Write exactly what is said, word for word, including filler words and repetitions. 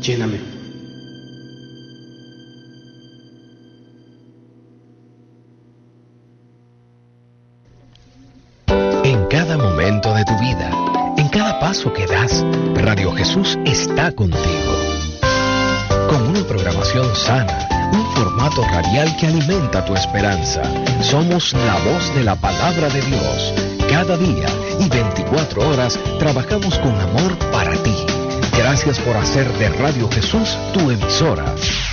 lléname. En cada momento de tu vida, en cada paso que das, Radio Jesús está contigo. Con una programación sana, un formato radial que alimenta tu esperanza. Somos la voz de la palabra de Dios. Cada día y veinticuatro horas trabajamos con amor para ti. Gracias por hacer de Radio Jesús tu emisora.